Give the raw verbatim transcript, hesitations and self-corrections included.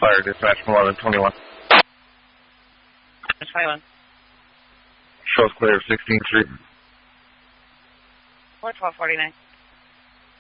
Fire dispatch from eleven twenty-one. twenty-one. Shows clear of sixteenth Street. four twelve forty-nine.